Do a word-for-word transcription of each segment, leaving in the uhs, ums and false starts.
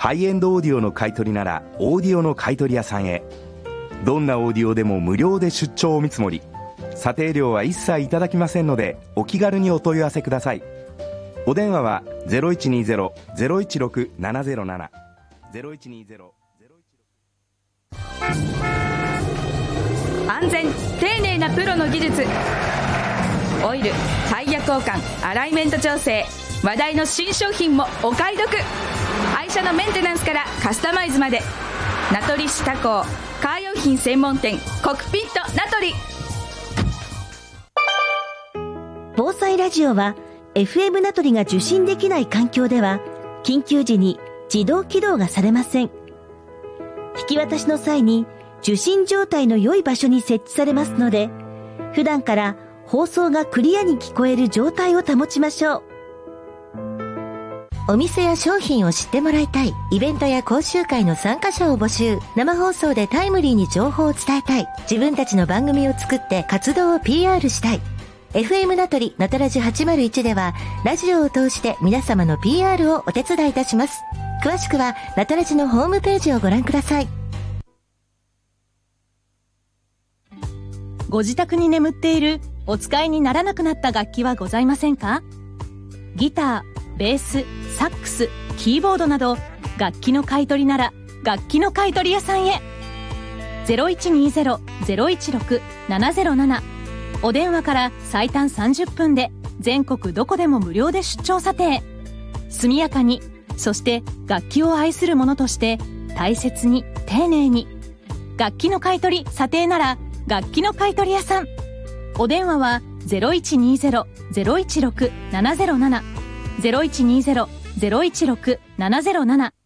ハイエンドオーディオの買い取りならオーディオの買い取り屋さんへ。どんなオーディオでも無料で出張お見積もり、査定料は一切いただきませんので、お気軽にお問い合わせください。お電話は ゼロいちにゼロ ゼロいちろく ななゼロなな ゼロいちにゼロ ゼロいちろく。 安全丁寧なプロの技術、オイル、タイヤ交換、アライメント調整、話題の新商品もお買い得。愛車のメンテナンスからカスタマイズまで、名取市他工カー用品専門店コクピット名取。 防災ラジオは エフエム 名取が受信できない環境では緊急時に自動起動がされません。引き渡しの際に受信状態の良い場所に設置されますので、普段から放送がクリアに聞こえる状態を保ちましょう。 お店や商品を知ってもらいたい、イベントや講習会の参加者を募集、生放送でタイムリーに情報を伝えたい、自分たちの番組を作って活動を ピーアール したい。 エフエム 名取なたらじはちまるいちではラジオを通して皆様の ピーアール をお手伝いいたします。詳しくはなたらじのホームページをご覧ください。 ご自宅に眠っているお使いにならなくなった楽器はございませんか？ギター、ベース、サックス、キーボードなど楽器の買い取りなら楽器の買い取り屋さんへ。 ゼロいちにゼロ ゼロいちろく ななゼロなな、 お電話から最短さんじゅっぷんで全国どこでも無料で出張査定。速やかに、そして楽器を愛する者として大切に丁寧に。楽器の買い取り査定なら楽器の買い取り屋さん。お電話は ゼロいちにゼロ ゼロいちろく ななゼロなな ゼロいちにゼロ ゼロいちろく ななゼロなな。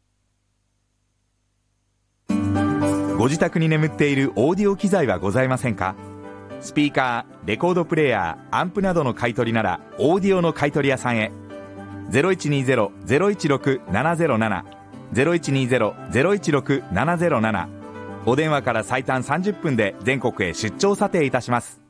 ご自宅に眠っているオーディオ機材はございませんか？スピーカー、レコードプレーヤー、アンプなどの買い取りならオーディオの買い取り屋さんへ。 ゼロいちにゼロ ゼロいちろく ななゼロなな ゼロいちにゼロ ゼロいちろく ななゼロなな。お電話から最短さんじゅっぷんで全国へ出張査定いたします。